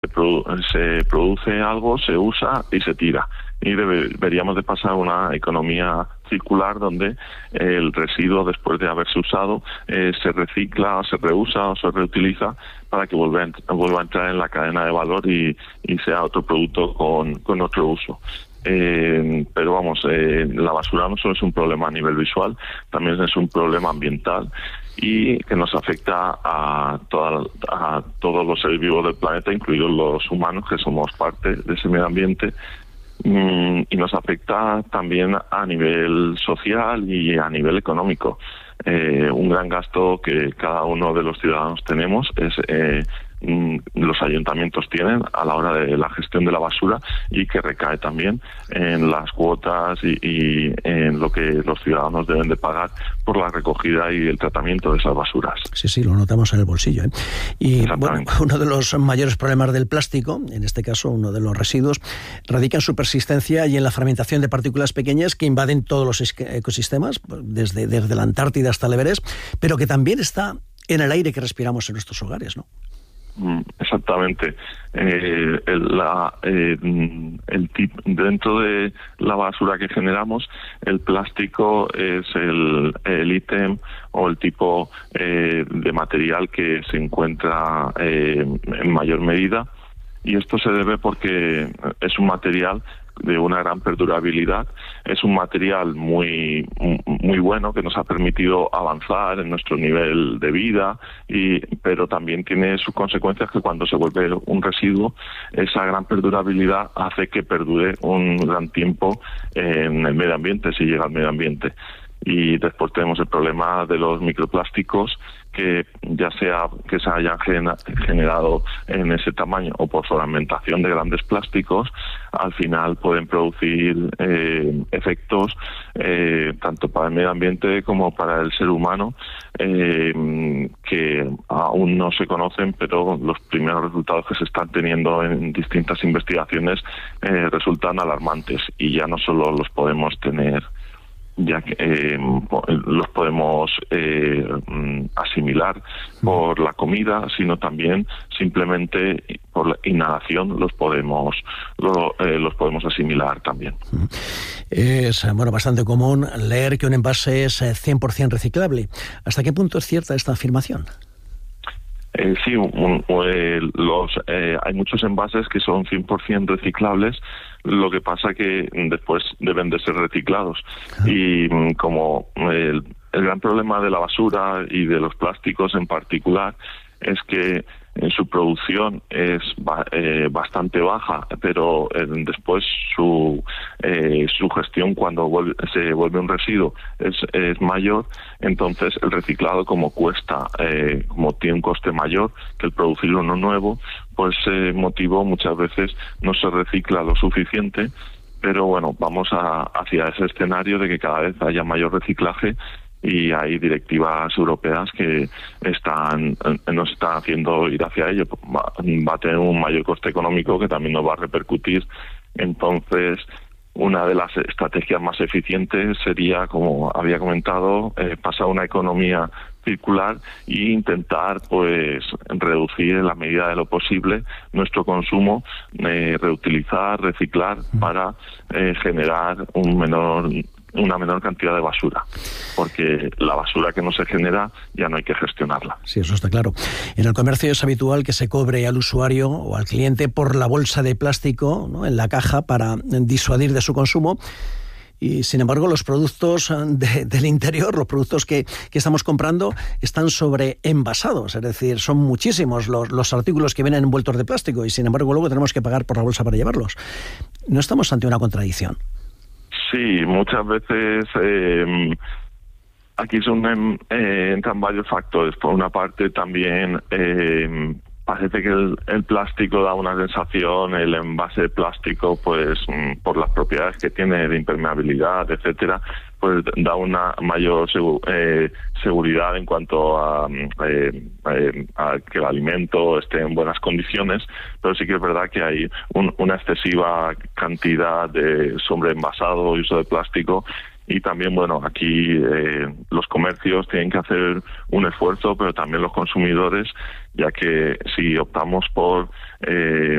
se produce algo, se usa y se tira. Y deberíamos de pasar a una economía circular donde el residuo, después de haberse usado, se recicla, se reusa o se reutiliza para que vuelva a entrar en la cadena de valor y sea otro producto con otro uso. Pero vamos, la basura no solo es un problema a nivel visual, también es un problema ambiental y que nos afecta a todos los seres vivos del planeta, incluidos los humanos, que somos parte de ese medio ambiente. Y nos afecta también a nivel social y a nivel económico. Un gran gasto que cada uno de los ciudadanos tenemos es los ayuntamientos tienen a la hora de la gestión de la basura y que recae también en las cuotas y en lo que los ciudadanos deben de pagar por la recogida y el tratamiento de esas basuras. Sí, lo notamos en el bolsillo, ¿eh? Y bueno, uno de los mayores problemas del plástico, en este caso uno de los residuos, radica en su persistencia y en la fragmentación de partículas pequeñas que invaden todos los ecosistemas, desde la Antártida hasta el Everest, pero que también está en el aire que respiramos en nuestros hogares, ¿no? Exactamente. Dentro de la basura que generamos, el plástico es el ítem o el tipo de material que se encuentra en mayor medida, y esto se debe porque es un material de una gran perdurabilidad, es un material muy bueno que nos ha permitido avanzar en nuestro nivel de vida, pero también tiene sus consecuencias, que cuando se vuelve un residuo, esa gran perdurabilidad hace que perdure un gran tiempo en el medio ambiente, si llega al medio ambiente. Y después tenemos el problema de los microplásticos, que ya sea que se hayan generado en ese tamaño o por fragmentación de grandes plásticos, al final pueden producir efectos tanto para el medio ambiente como para el ser humano, que aún no se conocen, pero los primeros resultados que se están teniendo en distintas investigaciones resultan alarmantes, y ya no solo los podemos tener, ya que los podemos asimilar por la comida, sino también simplemente por la inhalación los podemos asimilar también. Es bastante común leer que un envase es 100% reciclable. ¿Hasta qué punto es cierta esta afirmación? Sí, hay muchos envases que son 100% reciclables. Lo que pasa que después deben de ser reciclados. Y como el gran problema de la basura y de los plásticos en particular es que en su producción es bastante baja, pero después su gestión, cuando se vuelve un residuo, es mayor. Entonces el reciclado, como tiene un coste mayor que el producir uno nuevo, pues motivo muchas veces no se recicla lo suficiente. Pero bueno, vamos hacia ese escenario de que cada vez haya mayor reciclaje, y hay directivas europeas que nos están haciendo ir hacia ello. Va a tener un mayor coste económico que también nos va a repercutir. Entonces, una de las estrategias más eficientes sería, como había comentado, pasar a una economía circular e intentar reducir en la medida de lo posible nuestro consumo, reutilizar, reciclar, para generar una menor cantidad de basura, porque la basura que no se genera ya no hay que gestionarla. Sí, eso está claro. En el comercio es habitual que se cobre al usuario o al cliente por la bolsa de plástico, ¿no?, en la caja, para disuadir de su consumo. Y sin embargo, los productos del interior, los productos que estamos comprando, están sobreenvasados. Es decir, son muchísimos los artículos que vienen envueltos de plástico, y sin embargo luego tenemos que pagar por la bolsa para llevarlos. ¿No estamos ante una contradicción? Sí, muchas veces aquí entran varios factores. Por una parte, también parece que el plástico da una sensación, el envase de plástico, pues por las propiedades que tiene de impermeabilidad, etcétera, pues da una mayor seguridad en cuanto a que el alimento esté en buenas condiciones. Pero sí que es verdad que hay una excesiva cantidad de sobreenvasado y uso de plástico. Y también, aquí los comercios tienen que hacer un esfuerzo, pero también los consumidores, ya que si optamos por